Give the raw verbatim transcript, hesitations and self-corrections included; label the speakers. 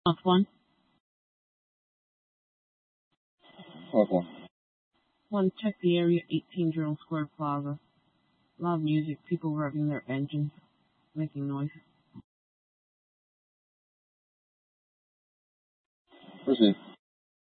Speaker 1: Month one.
Speaker 2: What one?
Speaker 1: One, check the area, eighteen Journal Square Plaza. Loud music, people revving their engines, making noise.
Speaker 2: Proceed.